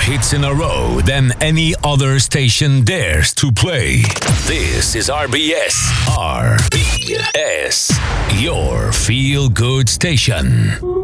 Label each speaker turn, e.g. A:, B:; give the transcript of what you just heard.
A: hits in a row than any other station dares to play. This is RBS. RBS, your feel good station.